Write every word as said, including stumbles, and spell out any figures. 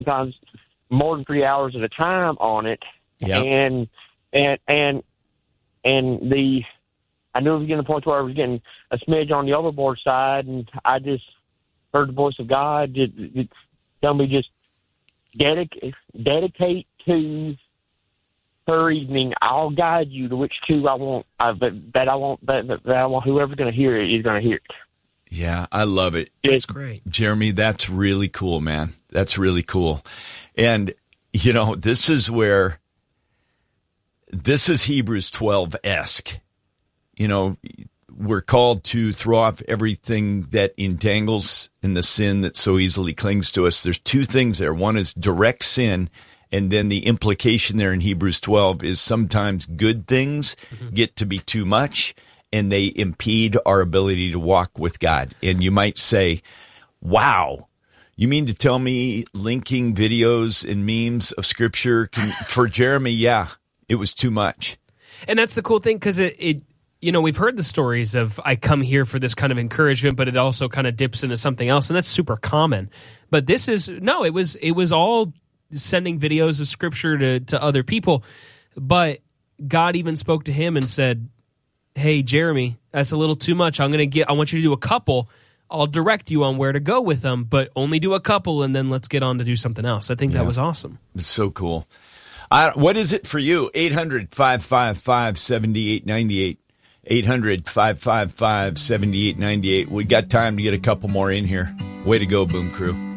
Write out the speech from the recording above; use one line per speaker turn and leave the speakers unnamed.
sometimes more than three hours at a time on it.
Yep.
And, and, and, and the, I knew it was getting to the point where I was getting a smidge on the overboard side, and I just heard the voice of God just, just tell me just dedicate, dedicate to her evening. I'll guide you to which two I want, uh, that, that I want, that, that I want, whoever's going to hear it is going to hear it.
Yeah, I love it.
That's great.
Jeremy, that's really cool, man. That's really cool. And, you know, this is where, this is Hebrews twelve-esque. You know, we're called to throw off everything that entangles in the sin that so easily clings to us. There's two things there. One is direct sin, and then the implication there in Hebrews twelve is sometimes good things mm-hmm. get to be too much, and they impede our ability to walk with God. And you might say, wow, you mean to tell me linking videos and memes of Scripture can, for Jeremy, yeah, it was too much.
And that's the cool thing, because it, it, you know, we've heard the stories of I come here for this kind of encouragement, but it also kind of dips into something else, and that's super common. But this is, no, it was it was all sending videos of Scripture to, to other people, but God even spoke to him and said, hey, Jeremy, that's a little too much. I'm going to get, I want you to do a couple. I'll direct you on where to go with them, but only do a couple, and then let's get on to do something else. I think
yeah.
that was awesome.
It's so cool. Uh, what is it for you? eight hundred, five five five, seven eight nine eight. eight hundred, five five five, seven eight nine eight. We got time to get a couple more in here. Way to go, Boom Crew.